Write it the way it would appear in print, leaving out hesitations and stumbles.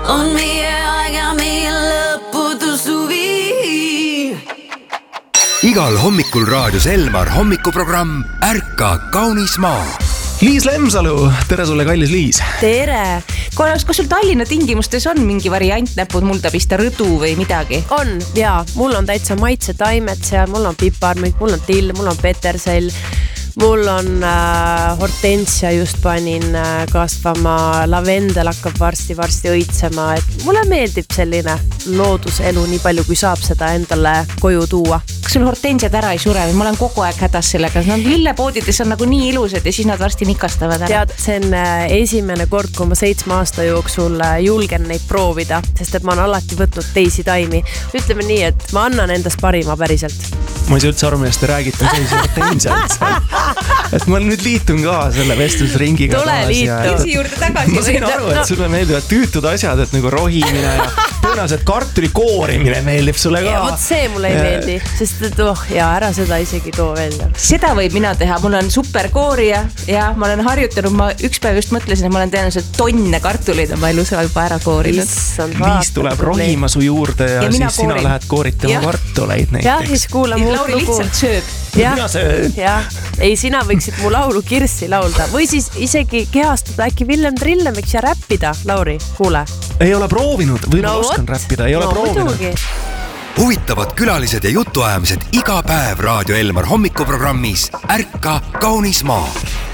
on meie aeg ja meie lõputu suvi. Igal hommikul raadios Elmar hommikuprogramm Ärka kaunis maa. Liis Lemsalu, tere sulle, kallis Liis. Tere. Kas sul Tallinna tingimustes on mingi variant näpud mulda pista, rõdu või midagi? On, jaa. Mul on täitsa maitsetaimed seal, mul on piparmüük, mul on till, mul on petersell, mul on hortensia just panin kasvama, lavendel hakkab varsti õitsema, et mulle meeldib selline looduselu nii palju, kui saab seda endale koju tuua. Kas sul hortensiad ära ei sure? Ma olen kogu aeg hädas sellega. Nad lillepoodides on nagu nii ilusad ja siis nad varsti nikastavad ära. Tead, see on esimene kord, kui ma 7 aasta jooksul julgen neid proovida, sest et ma olen alati võtnud teisi taimi. Ütleme nii, et ma annan endast parima päriselt. Ma ei saa üldse aru, millest te räägite seisi hortensialt. Et ma nüüd liitun ka selle vestlusringiga. Tule liitu. Isi juurde tagasi. Ma sain aru, et sulle meeldivad tüütud asjad, et nagu rohimine ja tõenäoliselt kartuli koorimine meeldib sulle ka. Ja vot see mulle ei meeldi, sest et ära seda isegi too välja. Seda võib mina teha. Mul on super koorija ja ma olen harjutanud. Ma üks päev just mõtlesin, et ma olen tõenäoliselt tonne kartulid on ma elus juba ära koorinud. Liis tuleb rohima su juurde ja siis sina lähed kooritama kartuleid näiteks. Jah, siis kuula muud Lauri lihtsalt sööb. Mina sööb. Ei, sina võiksid mu laulu Kirssi laulda. Või siis isegi kehastuda äkki Villem Trillem, võiks ja räppida, Lauri, kuule. Ei ole proovinud, võib-olla oskan räppida, ei ole proovinud. Muidugi. Huvitavad külalised ja jutuajamised iga päev Raadio Elmar hommikuprogrammis Ärka kaunis maa.